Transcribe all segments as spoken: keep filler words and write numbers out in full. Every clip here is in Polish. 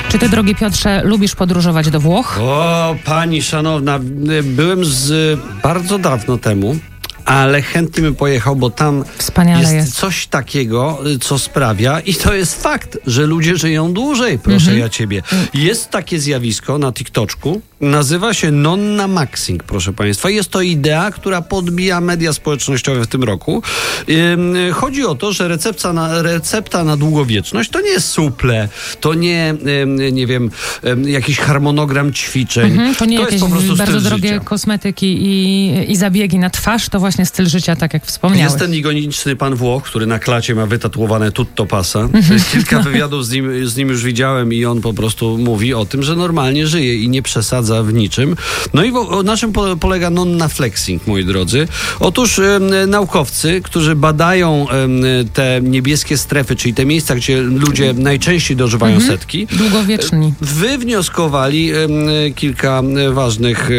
Czy ty, drogi Piotrze, lubisz podróżować do Włoch? O, pani szanowna, byłem z bardzo dawno temu, ale chętnie bym pojechał, bo tam Wspaniale jest, jest. coś takiego, co sprawia, i to jest fakt, że ludzie żyją dłużej, proszę ja ciebie. Jest takie zjawisko na TikToku, nazywa się nonna maxing, proszę państwa. Jest to idea, która podbija media społecznościowe w tym roku. Ym, chodzi o to, że recepta na, recepta na długowieczność to nie jest suple, to nie, ym, nie wiem, ym, jakiś harmonogram ćwiczeń. Mhm, to nie to jakieś jest po prostu bardzo styl drogie życia. kosmetyki i, i zabiegi na twarz, to właśnie styl życia, tak jak wspomniałeś. Jest ten ikoniczny pan Włoch, który na klacie ma wytatuowane tutto passa. Kilka wywiadów z nim, z nim już widziałem i on po prostu mówi o tym, że normalnie żyje i nie przesadza w niczym. No i wo, na czym po, polega nonna flexing, moi drodzy? Otóż e, naukowcy, którzy badają e, te niebieskie strefy, czyli te miejsca, gdzie ludzie najczęściej dożywają Mhm. setki, Długowieczni. wywnioskowali e, ważnych ważnych...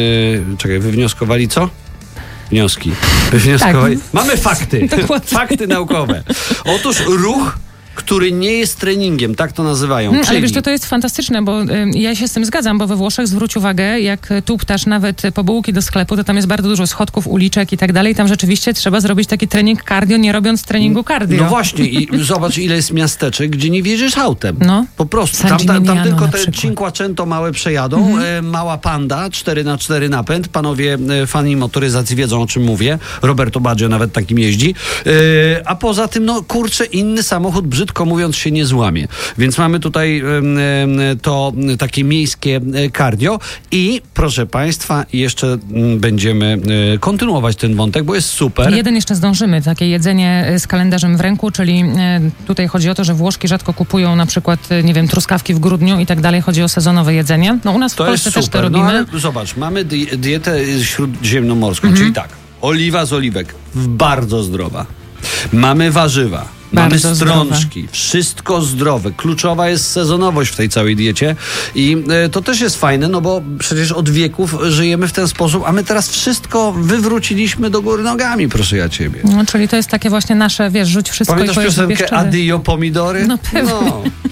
E, czekaj, wywnioskowali co? Wnioski. Wywnioskowali. Tak. Mamy fakty. Dokładnie. Fakty naukowe. Otóż ruch, który nie jest treningiem, tak to nazywają. Hmm, czyli... Ale wiesz, to, to jest fantastyczne, bo y, ja się z tym zgadzam, bo we Włoszech, zwróć uwagę, jak tu ptasz nawet po bułki do sklepu, to tam jest bardzo dużo schodków, uliczek i tak dalej. Tam rzeczywiście trzeba zrobić taki trening cardio, nie robiąc treningu cardio. No właśnie, i zobacz, ile jest miasteczek, gdzie nie wjedziesz autem. No. Po prostu. San Tam, tam, tam Gimignano tylko na te przykład. Cinquecento małe przejadą, Mhm. e, mała Panda, cztery na cztery napęd. Panowie e, fani motoryzacji wiedzą, o czym mówię. Roberto Baggio nawet takim jeździ. E, a poza tym, no kurczę, inny samochód, brzydko mówiąc, się nie złamie. Więc mamy tutaj e, e, to e, takie miejskie e, cardio i proszę państwa, jeszcze m, będziemy e, kontynuować ten wątek, bo jest super. Jeden jeszcze zdążymy, takie jedzenie z kalendarzem w ręku, czyli e, tutaj chodzi o to, że Włoszki rzadko kupują na przykład, e, nie wiem, truskawki w grudniu i tak dalej. Chodzi o sezonowe jedzenie. No u nas w To Polsce jest też super. to robimy. No ale zobacz, mamy di- dietę śródziemnomorską, Mhm. czyli tak, oliwa z oliwek, bardzo zdrowa. Mamy warzywa. Bardzo Mamy strączki, wszystko zdrowe. Kluczowa jest sezonowość w tej całej diecie i e, to też jest fajne, no bo przecież od wieków żyjemy w ten sposób, a my teraz wszystko wywróciliśmy do góry nogami, proszę ja ciebie. No, czyli to jest takie właśnie nasze, wiesz, rzuć wszystko Pamiętasz i pojedz piosenkę pieszczody. Addio pomidory? No pewnie. No.